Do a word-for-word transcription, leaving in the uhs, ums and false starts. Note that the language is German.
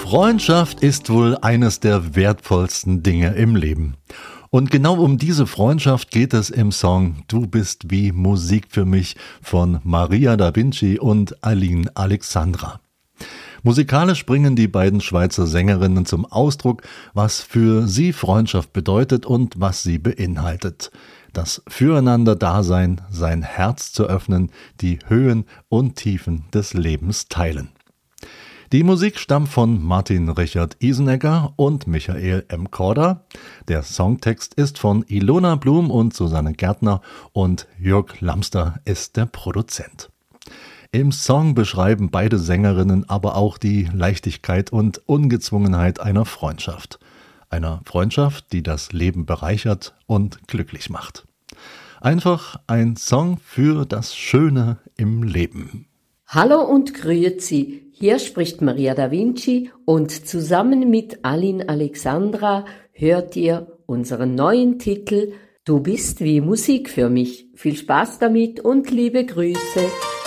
Freundschaft ist wohl eines der wertvollsten Dinge im Leben. Und genau um diese Freundschaft geht es im Song Du bist wie Musik für mich von Maria da Vinci und Aline Alexandra. Musikalisch bringen die beiden Schweizer Sängerinnen zum Ausdruck, was für sie Freundschaft bedeutet und was sie beinhaltet. Das Füreinander-Dasein, sein Herz zu öffnen, die Höhen und Tiefen des Lebens teilen. Die Musik stammt von Martin Richard Isenegger und Michael M. Korda. Der Songtext ist von Ilona Blum und Susanne Gärtner und Jörg Lamster ist der Produzent. Im Song beschreiben beide Sängerinnen aber auch die Leichtigkeit und Ungezwungenheit einer Freundschaft. Einer Freundschaft, die das Leben bereichert und glücklich macht. Einfach ein Song für das Schöne im Leben. Hallo und grüezi, hier spricht Maria da Vinci und zusammen mit Aline Alexandra hört ihr unseren neuen Titel Du bist wie Musik für mich. Viel Spaß damit und liebe Grüße.